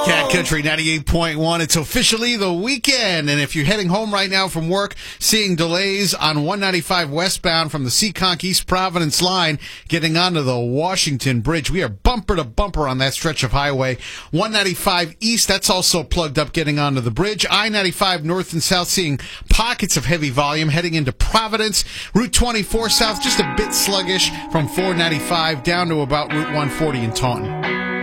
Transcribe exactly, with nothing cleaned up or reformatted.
Cat Country ninety-eight point one. It's officially the weekend. And if you're heading home right now from work, seeing delays on one ninety-five westbound from the Seekonk East Providence line, getting onto the Washington Bridge, we are bumper to bumper on that stretch of highway. one ninety-five East, that's also plugged up getting onto the bridge. I ninety-five North and South, seeing pockets of heavy volume heading into Providence. Route twenty-four South, just a bit sluggish from four ninety-five down to about Route one forty in Taunton.